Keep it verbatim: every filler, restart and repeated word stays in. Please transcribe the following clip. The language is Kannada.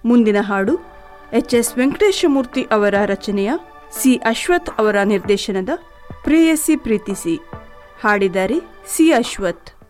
ಮುಂದಿನ ಹಾಡು ಎಚ್ ಎಸ್ ವೆಂಕಟೇಶಮೂರ್ತಿ ಅವರ ರಚನೆಯ, ಸಿ ಅಶ್ವಥ್ ಅವರ ನಿರ್ದೇಶನದ ಪ್ರೇಯಸಿ ಪ್ರೀತಿಸಿ. ಹಾಡಿದ್ದಾರೆ ಸಿ ಅಶ್ವಥ್.